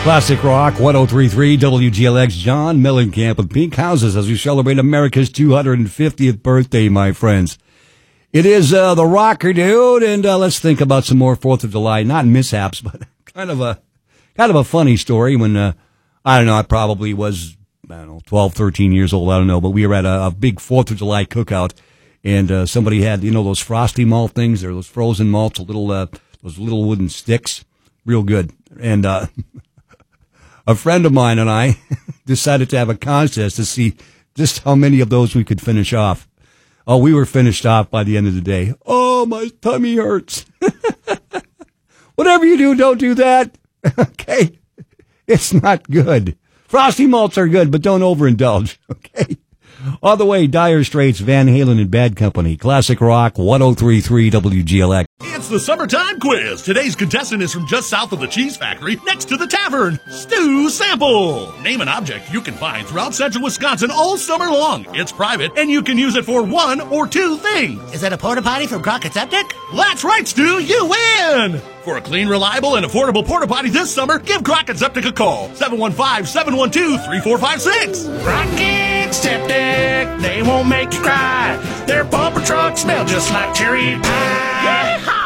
Classic Rock, 103.3 WGLX. John Mellencamp with Pink Houses as we celebrate America's 250th birthday, my friends. It is the rocker, dude, and let's think about some more 4th of July, not mishaps, but kind of a funny story when, I don't know, I probably was, 12, 13 years old, I don't know, but we were at a big 4th of July cookout, and somebody had, those frosty malt things, or those frozen malts, those little wooden sticks, real good, and a friend of mine and I decided to have a contest to see just how many of those we could finish off. Oh, we were finished off by the end of the day. Oh, my tummy hurts. Whatever you do, don't do that. Okay? It's not good. Frosty malts are good, but don't overindulge. Okay? All the way, Dire Straits, Van Halen, and Bad Company. Classic Rock, 103.3 WGLX. It's the summertime quiz. Today's contestant is from just south of the cheese factory, next to the tavern. Stu Sample. Name an object you can find throughout central Wisconsin all summer long. It's private, and you can use it for one or two things. Is that a porta potty from Crockett Septic? That's right, Stu. You win. For a clean, reliable, and affordable porta potty this summer, give Crockett Septic a call. 715-712-3456. Crockett Septic, they won't make you cry. Their bumper trucks smell just like cherry pie. Yeah!